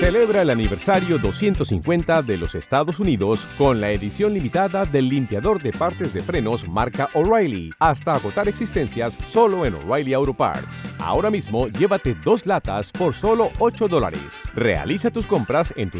Celebra el aniversario 250 de los Estados Unidos con la edición limitada del limpiador de partes de frenos marca O'Reilly, hasta agotar existencias solo en O'Reilly Auto Parts. Ahora mismo llévate 2 latas por solo $8. Realiza tus compras en tu